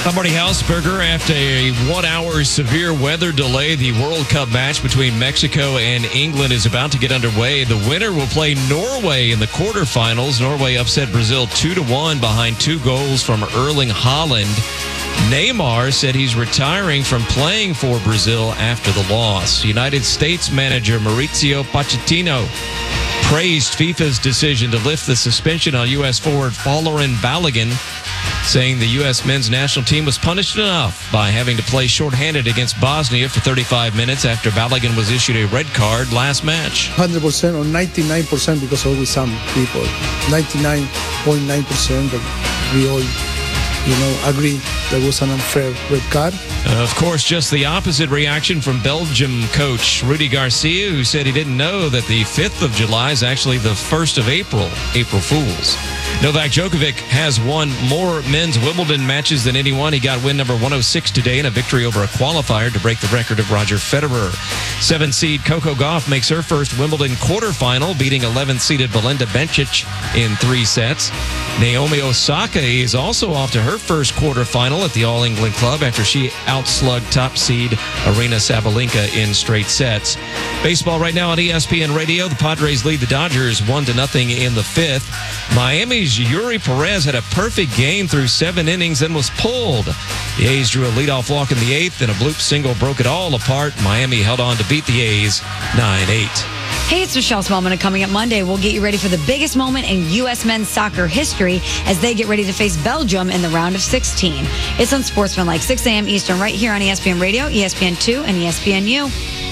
I'm Marty Hausberger. After a 1-hour severe weather delay, the World Cup match between Mexico and England is about to get underway. The winner will play Norway in the quarterfinals. Norway upset Brazil 2-1 behind 2 goals from Erling Haaland. Neymar said he's retiring from playing for Brazil after the loss. United States manager Mauricio Pochettino praised FIFA's decision to lift the suspension on U.S. forward Folarin Balogun, saying the U.S. men's national team was punished enough by having to play shorthanded against Bosnia for 35 minutes after Balogun was issued a red card last match. 100% or 99% because always some people, 99.9% that we all, agree that was an unfair red card. Of course, just the opposite reaction from Belgium coach Rudy Garcia, who said he didn't know that the 5th of July is actually the 1st of April Fools. Novak Djokovic has won more men's Wimbledon matches than anyone. He got win number 106 today in a victory over a qualifier to break the record of Roger Federer. 7-seed Coco Gauff makes her first Wimbledon quarterfinal, beating 11th-seeded Belinda Bencic in 3 sets. Naomi Osaka is also off to her first quarterfinal at the All England Club after she outslugged top seed Aryna Sabalenka in straight sets. Baseball right now on ESPN Radio. The Padres lead the Dodgers 1-0 in the 5th. Miami's Yuri Perez had a perfect game through 7 innings and was pulled. The A's drew a leadoff walk in the 8th, and a bloop single broke it all apart. Miami held on to beat the A's 9-8. Hey, it's Michelle Smallman, and coming up Monday, we'll get you ready for the biggest moment in U.S. men's soccer history as they get ready to face Belgium in the round of 16. It's on Sportsmanlike, 6 a.m. Eastern, right here on ESPN Radio, ESPN2, and ESPNU.